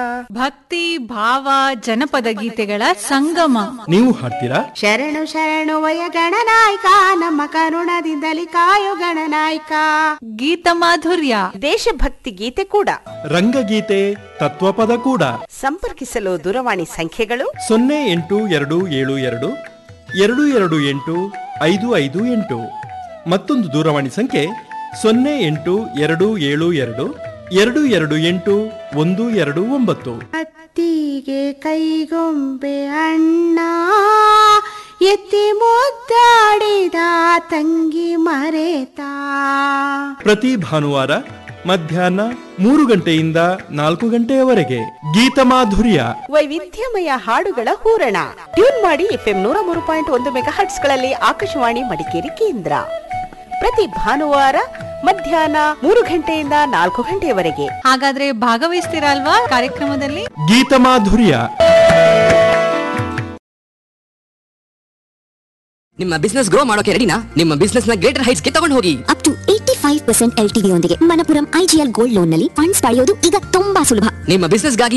ಭಕ್ತಿ ಭಾವ ಜನಪದ ಗೀತೆಗಳ ಸಂಗಮ. ನೀವು ಹಾಡ್ತೀರಾ? ಶರಣು ಶರಣು ವಯ ಗಣನಾಯಕ, ನಮ್ಮ ಕರುಣದಿಂದಲಿ ಕಾಯೋ ಗಣನಾಯಕ. ಗೀತ ಮಾಧುರ್ಯ, ದೇಶಭಕ್ತಿ ಗೀತೆ ಕೂಡ, ರಂಗಗೀತೆ, ತತ್ವಪದ ಕೂಡ. ಸಂಪರ್ಕಿಸಲು ದೂರವಾಣಿ ಸಂಖ್ಯೆಗಳು 0822222558. ಮತ್ತೊಂದು ದೂರವಾಣಿ ಸಂಖ್ಯೆ 0822281229. ಅತ್ತಿಗೆ ಕೈಗೊಂಬೆ ಅಣ್ಣ, ಎತ್ತಿ ಮುದ್ದಾಡಿದ ತಂಗಿ ಮರೆತ. ಪ್ರತಿ ಭಾನುವಾರ ಮಧ್ಯಾಹ್ನ 3 ಗಂಟೆಯಿಂದ 4 ಗಂಟೆಯವರೆಗೆ ಗೀತಮಾಧುರ್ಯ, ವೈವಿಧ್ಯಮಯ ಹಾಡುಗಳ ಹೂರಣ. ಟ್ಯೂನ್ ಮಾಡಿ FM 103.1 ಮೆಗಾಹರ್ಟ್ಸ್ಗಳಲ್ಲಿ ಆಕಾಶವಾಣಿ ಮಡಿಕೇರಿ ಕೇಂದ್ರ. ಪ್ರತಿ ಭಾನುವಾರ ಮಧ್ಯಾಹ್ನ 3 ಗಂಟೆಯಿಂದ 4 ಗಂಟೆಯವರೆಗೆ. ಹಾಗಾದ್ರೆ ಭಾಗವಹಿಸ್ತೀರಾ ಅಲ್ವಾ ಕಾರ್ಯಕ್ರಮದಲ್ಲಿ? ಗೀತಮಾಧುರ್ಯ. ನಿಮ್ಮ ಬಿಸ್ನೆಸ್ ಗ್ರೋ ಮಾಡೋಕೆ ರೆಡಿನಾ? ನಿಮ್ಮ ಬಿಸ್ನೆಸ್ ನ ಗ್ರೇಟರ್ ಹೈಟ್ಸ್ ಗೆ ತಗೊಂಡು ಹೋಗಿ. ಅಪ್ ಟು 85% LTV ಯೊಂದಿಗೆ ಮಣಪುರಂ IGL ಗೋಲ್ಡ್ ಲೋನ್ ನಲ್ಲಿ ಫಂಡ್ಸ್ ಪಡೆಯೋದು ಈಗ ತುಂಬಾ ಸುಲಭ. ನಿಮ್ಮ ಬಿಸ್ನೆಸ್ ಗಾಗಿ